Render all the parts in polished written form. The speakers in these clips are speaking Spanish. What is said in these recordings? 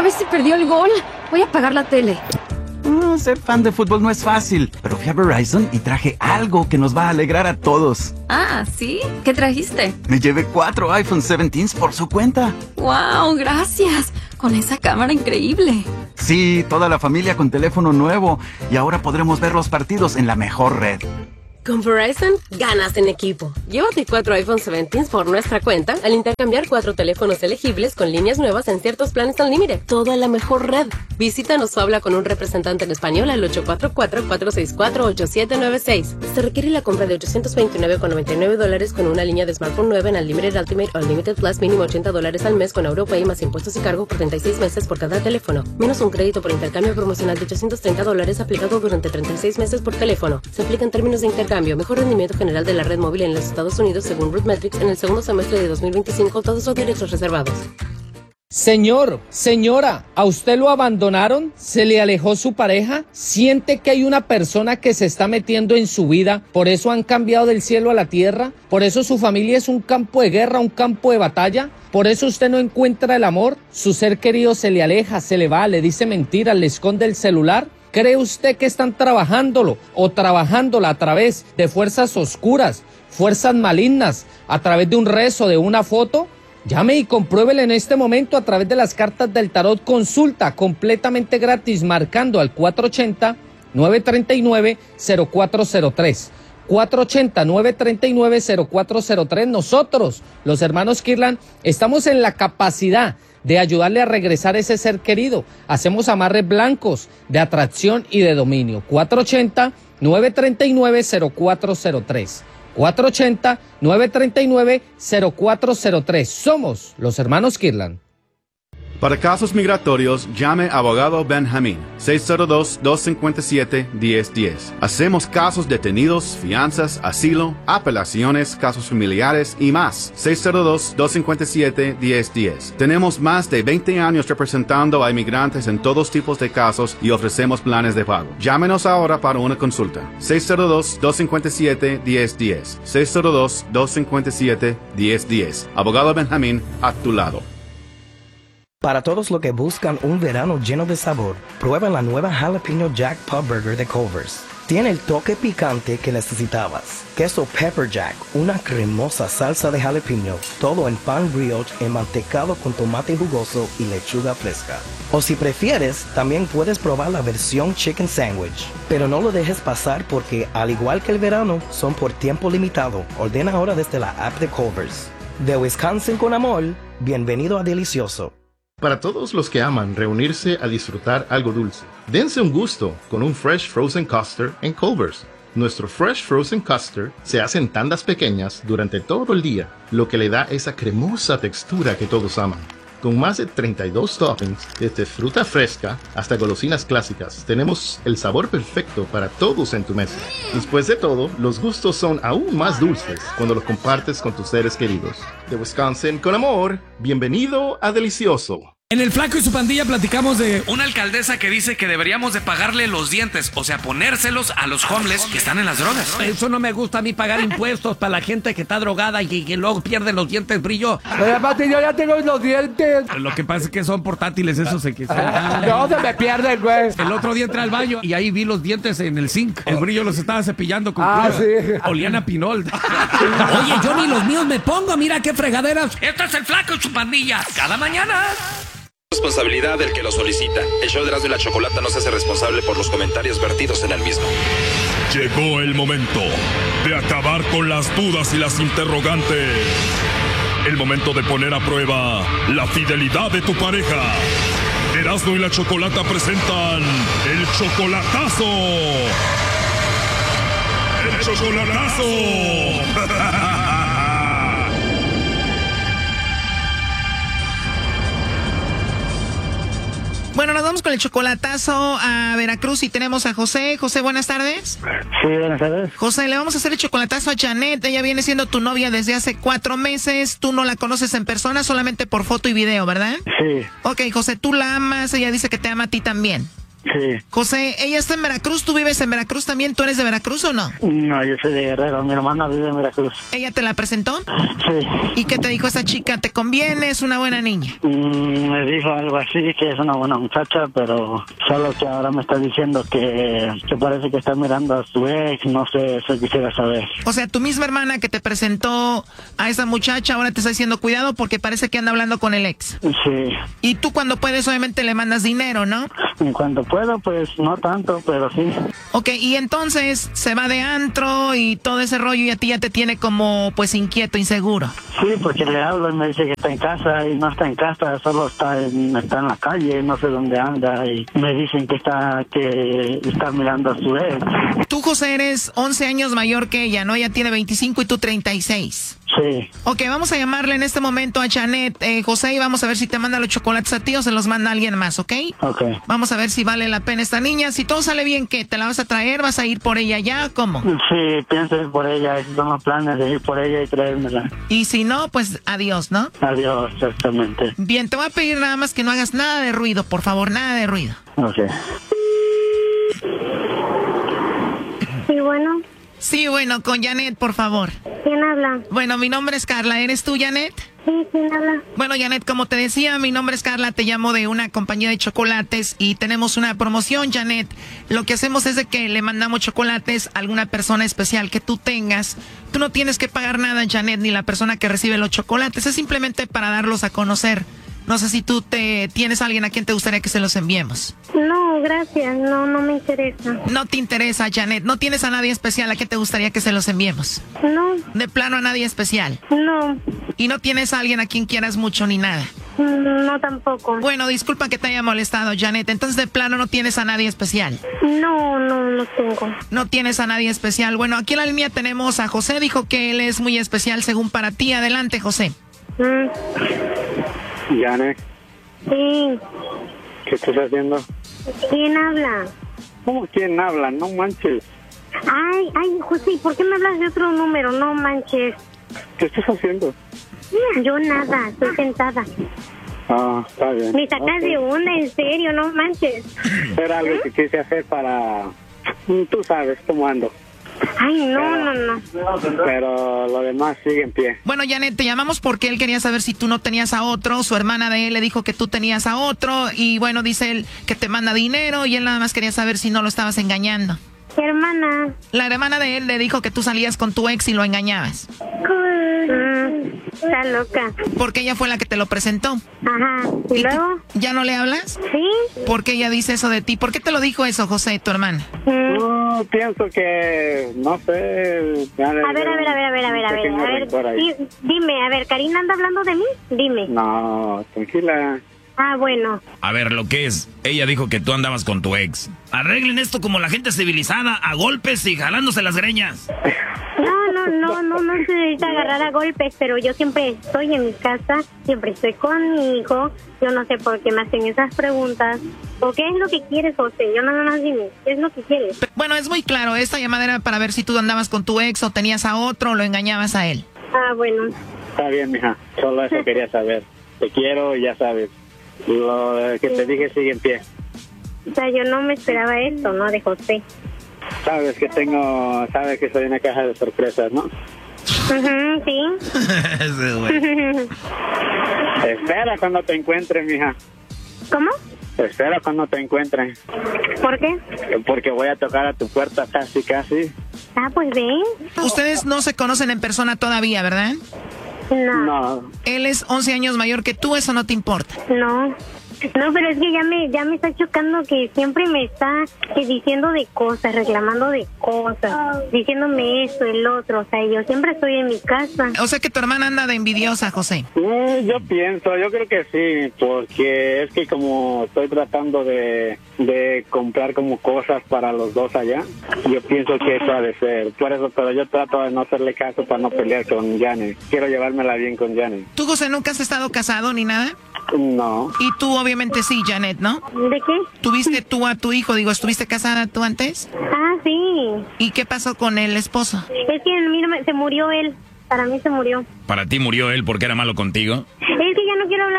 vez se perdió el gol. Voy a apagar la tele. Ser fan de fútbol no es fácil, pero fui a Verizon y traje algo que nos va a alegrar a todos. Ah, ¿sí? ¿Qué trajiste? Me llevé 4 iPhone 17 por su cuenta. ¡Wow! Gracias. Con esa cámara increíble. Sí, toda la familia con teléfono nuevo. Y ahora podremos ver los partidos en la mejor red. Con Verizon, ganas en equipo. Llévate 4 iPhone 17 por nuestra cuenta al intercambiar 4 teléfonos elegibles con líneas nuevas en ciertos planes al límite. Toda la mejor red. Visítanos o habla con un representante en español al 844-464-8796. Se requiere la compra de $829.99 con una línea de smartphone nueva en Unlimited Ultimate o Unlimited Plus, mínimo $80 al mes con AuroPay más impuestos y cargo por 36 meses por cada teléfono. Menos un crédito por intercambio promocional de $830 aplicado durante 36 meses por teléfono. Se aplica en términos de intercambio. Mejor rendimiento general de la red móvil en los Estados Unidos según RootMetrics en el segundo semestre de 2025. Todos los derechos reservados. Señor, señora, ¿a usted lo abandonaron? ¿Se le alejó su pareja? ¿Siente que hay una persona que se está metiendo en su vida? ¿Por eso han cambiado del cielo a la tierra? ¿Por eso su familia es un campo de guerra, un campo de batalla? ¿Por eso usted no encuentra el amor? ¿Su ser querido se le aleja, se le va, le dice mentiras, le esconde el celular? ¿Cree usted que están trabajándolo o trabajándola a través de fuerzas oscuras, fuerzas malignas, a través de un rezo, de una foto? Llame y compruébele en este momento a través de las cartas del tarot. Consulta completamente gratis marcando al 480-939-0403. 480-939-0403. Nosotros, los hermanos Kirlan, estamos en la capacidad de ayudarle a regresar ese ser querido. Hacemos amarres blancos de atracción y de dominio. 480-939-0403. 480-939-0403. Somos los hermanos Kirlan. Para casos migratorios, llame a Abogado Benjamín, 602-257-1010. Hacemos casos detenidos, fianzas, asilo, apelaciones, casos familiares y más. 602-257-1010. Tenemos más de 20 años representando a inmigrantes en todos tipos de casos y ofrecemos planes de pago. Llámenos ahora para una consulta. 602-257-1010. 602-257-1010. Abogado Benjamín, a tu lado. Para todos los que buscan un verano lleno de sabor, prueben la nueva Jalapeno Jack Pub Burger de Culver's. Tiene el toque picante que necesitabas. Queso Pepper Jack, una cremosa salsa de jalapeño, todo en pan brioche enmantecado con tomate jugoso y lechuga fresca. O si prefieres, también puedes probar la versión Chicken Sandwich. Pero no lo dejes pasar porque, al igual que el verano, son por tiempo limitado. Ordena ahora desde la app de Culver's. De Wisconsin con amor, bienvenido a Delicioso. Para todos los que aman reunirse a disfrutar algo dulce, dense un gusto con un Fresh Frozen Custard en Culver's. Nuestro Fresh Frozen Custard se hace en tandas pequeñas durante todo el día, lo que le da esa cremosa textura que todos aman. Con más de 32 toppings, desde fruta fresca hasta golosinas clásicas, tenemos el sabor perfecto para todos en tu mesa. Después de todo, los gustos son aún más dulces cuando los compartes con tus seres queridos. De Wisconsin con amor, bienvenido a Delicioso. En El Flaco y su pandilla platicamos de una alcaldesa que dice que deberíamos de pagarle los dientes, o sea, ponérselos a los homeless que están en las drogas. Eso no me gusta a mí, pagar impuestos para la gente que está drogada y que luego pierde los dientes brillo. Además, yo ya tengo los dientes. Lo que pasa es que son portátiles esos. No, se me pierden, güey. El otro día entré al baño y ahí vi los dientes en el zinc. El brillo los estaba cepillando con cloro. Sí. Olían a pinol. Oye, yo ni los míos me pongo, mira qué fregaderas. Este es El Flaco y su pandilla. Cada mañana. Responsabilidad del que lo solicita. El show de Erasmo y la Chocolata no se hace responsable por los comentarios vertidos en el mismo. Llegó el momento de acabar con las dudas y las interrogantes. El momento de poner a prueba la fidelidad de tu pareja. Erasmo y la Chocolata presentan el chocolatazo. ¡El chocolatazo! Bueno, nos vamos con el chocolatazo a Veracruz y tenemos a José. José, buenas tardes. Sí, buenas tardes. José, le vamos a hacer el chocolatazo a Janet. Ella viene siendo tu novia desde hace 4 meses. Tú no la conoces en persona, solamente por foto y video, ¿verdad? Sí. Ok, José, tú la amas. Ella dice que te ama a ti también. Sí. José, ella está en Veracruz, ¿tú vives en Veracruz también? ¿Tú eres de Veracruz o no? No, yo soy de Guerrero, mi hermana vive en Veracruz. ¿Ella te la presentó? Sí. ¿Y qué te dijo esa chica? ¿Te conviene? ¿Es una buena niña? Me dijo algo así, que es una buena muchacha, pero solo que ahora me está diciendo que parece que está mirando a su ex, no sé, eso quisiera saber. O sea, tu misma hermana que te presentó a esa muchacha ahora te está diciendo cuidado porque parece que anda hablando con el ex. Sí. Y tú cuando puedes obviamente le mandas dinero, ¿no? En cuanto puedo, pues no tanto, pero sí. Ok, y entonces se va de antro y todo ese rollo y a ti ya te tiene como pues inquieto, inseguro. Sí, porque le hablo y me dice que está en casa y no está en casa, solo está en la calle, no sé dónde anda y me dicen que está mirando a su ex. Tú, José, eres 11 años mayor que ella, ¿no? Ella tiene 25 y tú 36. Sí. Ok, vamos a llamarle en este momento a Janet, José, y vamos a ver si te manda los chocolates a ti o se los manda a alguien más, ¿ok? Ok. Vamos a ver si vale la pena esta niña. Si todo sale bien, ¿qué? ¿Te la vas a traer? ¿Vas a ir por ella ya? ¿Cómo? Sí, pienso ir por ella. Esos son los planes de ir por ella y traérmela. Y si no, pues adiós, ¿no? Adiós, exactamente. Bien, te voy a pedir nada más que no hagas nada de ruido, por favor, nada de ruido. Ok. Sí, bueno. Sí, bueno, con Janet, por favor. ¿Quién habla? Bueno, mi nombre es Carla. ¿Eres tú, Janet? Sí, ¿quién habla? Bueno, Janet, como te decía, mi nombre es Carla, te llamo de una compañía de chocolates y tenemos una promoción, Janet. Lo que hacemos es de que le mandamos chocolates a alguna persona especial que tú tengas. Tú no tienes que pagar nada, Janet, ni la persona que recibe los chocolates. Es simplemente para darlos a conocer. No sé si tú tienes a alguien a quien te gustaría que se los enviemos. No, gracias. No me interesa. No te interesa, Janet. ¿No tienes a nadie especial a quien te gustaría que se los enviemos? No. ¿De plano a nadie especial? No. ¿Y no tienes a alguien a quien quieras mucho ni nada? No, tampoco. Bueno, disculpa que te haya molestado, Janet. Entonces, de plano, no tienes a nadie especial. No tengo. No tienes a nadie especial. Bueno, aquí en la línea tenemos a José. Dijo que él es muy especial según para ti. Adelante, José. Janet. Sí. ¿Qué estás haciendo? ¿Quién habla? ¿Cómo quién habla? No manches. Ay, José, ¿por qué me hablas de otro número? No manches. ¿Qué estás haciendo? Yo nada, estoy sentada. Ah, está bien. Me sacas de onda, en serio, no manches. Era algo que quise hacer para... Tú sabes cómo ando. Ay, no. Pero lo demás sigue en pie. Bueno, Janet, te llamamos porque él quería saber si tú no tenías a otro. Su hermana de él le dijo que tú tenías a otro. Y bueno, dice él que te manda dinero y él nada más quería saber si no lo estabas engañando. ¿Qué hermana? La hermana de él le dijo que tú salías con tu ex y lo engañabas. Está loca. Porque ella fue la que te lo presentó. Ajá. ¿Y luego? ¿Ya no le hablas? Sí. ¿Por qué ella dice eso de ti? ¿Por qué te lo dijo eso, José, tu hermana? Pienso que, no sé... A ver, dime, a ver, ¿Karina anda hablando de mí? Dime. No, tranquila. Ah, bueno. A ver, lo que es, ella dijo que tú andabas con tu ex. Arreglen esto como la gente civilizada, a golpes y jalándose las greñas. No se necesita agarrar a golpes, pero yo siempre estoy en mi casa, siempre estoy con mi hijo. Yo no sé por qué me hacen esas preguntas. ¿O qué es lo que quieres, José? Yo nada más dime, ¿qué es lo que quieres? Bueno, es muy claro, esta llamada era para ver si tú andabas con tu ex o tenías a otro o lo engañabas a él. Ah, bueno. Está bien, mija, solo eso quería saber. Te quiero y ya sabes. Lo que te dije sigue en pie. O sea, yo no me esperaba esto, ¿no? De José. Sabes que soy una caja de sorpresas, ¿no? Sí. Espera cuando te encuentren, mija. ¿Cómo? Espera cuando te encuentren. ¿Por qué? Porque voy a tocar a tu puerta casi. Ah, pues ven. Ustedes no se conocen en persona todavía, ¿verdad? No. Él es 11 años mayor que tú, ¿eso no te importa? No, pero es que ya me está chocando que siempre me está diciendo de cosas, reclamando de cosas, diciéndome esto, el otro. O sea, yo siempre estoy en mi casa. O sea que tu hermana anda de envidiosa, José. Yo creo que sí, porque es que como estoy tratando de comprar como cosas para los dos allá, yo pienso que eso ha de ser. Por eso, pero yo trato de no hacerle caso para no pelear con Janet. Quiero llevármela bien con Janet. ¿Tú, José, nunca has estado casado ni nada? No. Y tú obviamente sí, Janet, ¿no? ¿De qué? ¿Tuviste tú a tu hijo? Digo, ¿estuviste casada tú antes? Ah, sí. ¿Y qué pasó con el esposo? Es que mira, se murió él. Para mí se murió. ¿Para ti murió él porque era malo contigo? Es que ya no quiero hablar de eso.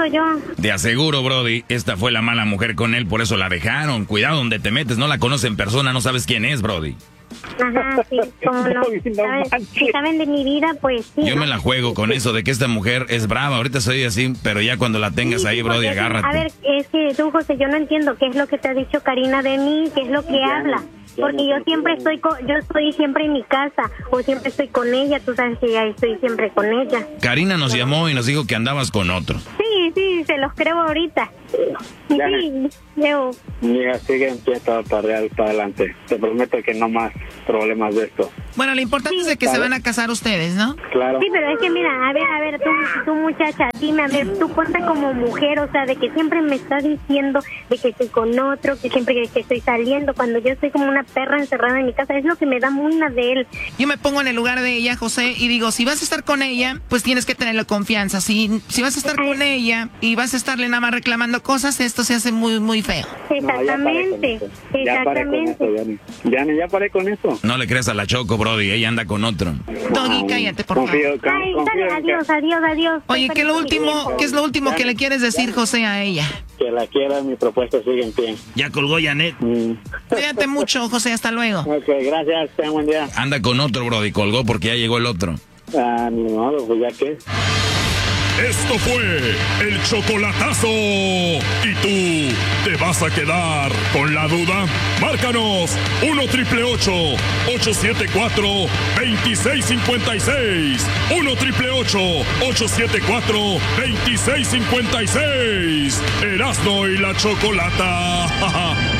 conozco yo. Te aseguro, Brody, esta fue la mala mujer con él, por eso la dejaron. Cuidado donde te metes, no la conoces en persona, no sabes quién es, Brody. Ajá, sí, como no. Si saben de mi vida, pues sí. Yo me la juego con eso de que esta mujer es brava. Ahorita soy así, pero ya cuando la tengas ahí, Brody, agárrate. A ver, es que tú, José, yo no entiendo qué es lo que te ha dicho Karina de mí, qué es lo que habla. Porque yo siempre estoy siempre en mi casa, o siempre estoy con ella, tú sabes que ya estoy siempre con ella. Karina nos llamó y nos dijo que andabas con otro. Sí, se los creo ahorita. Sí, yo. Mira, sigue en pie todo para adelante. Te prometo que no más problemas de esto. Bueno, lo importante es de que se van a casar ustedes, ¿no? Claro. Sí, pero es que mira, a ver, tú muchacha, dime, a ver, tú ponte como mujer, o sea, de que siempre me estás diciendo de que estoy con otro, que siempre que estoy saliendo, cuando yo estoy como una perra encerrada en mi casa, es lo que me da muy mal de él. Yo me pongo en el lugar de ella, José, y digo, si vas a estar con ella, pues tienes que tenerle confianza. Si vas a estar con ella y vas a estarle nada más reclamando cosas, esto se hace muy, muy feo. Exactamente, exactamente. Ya paré con eso. No le creas a la Choco, Brody, ella anda con otro. Doggy, cállate, por favor. Ay, dale, adiós. Oye, ¿qué es lo último que le quieres decir, José, a ella? Que la quiera, mi propuesta sigue en pie. Ya colgó Janet. Cuídate mucho, José, hasta luego. Ok, gracias, ten buen día. Anda con otro, Brody, colgó porque ya llegó el otro. Ni modo, pues ya que. Esto fue el chocolatazo. ¿Y tú te vas a quedar con la duda? Márcanos 1-888-874-2656. 1-888-874-2656. Erasmo y la Chocolata.